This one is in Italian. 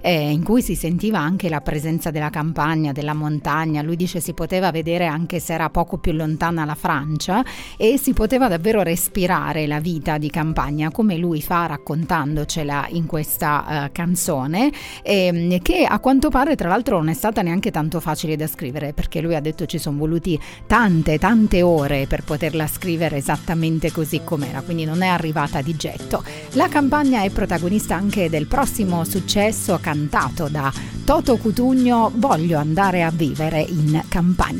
in cui si sentiva anche la presenza della campagna, della montagna. Lui dice si poteva vedere anche se era poco più lontana la Francia, e si poteva davvero respirare la vita di campagna come lui fa raccontandocela in questa canzone, che a quanto pare tra l'altro non è stata neanche tanto facile da scrivere, perché lui ha detto ci sono voluti tante ore per poterla scrivere esattamente così com'era, quindi non è arrivata di getto. La campagna è protagonista anche del prossimo successo cantato da Toto Cutugno, Voglio andare a vivere in campagna.